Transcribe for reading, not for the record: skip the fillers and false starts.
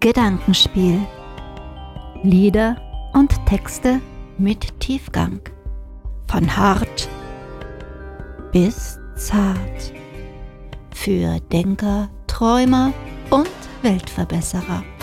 Gedankenspiel. Lieder und Texte mit Tiefgang. Von hart bis zart. Für Denker, Träumer und Weltverbesserer.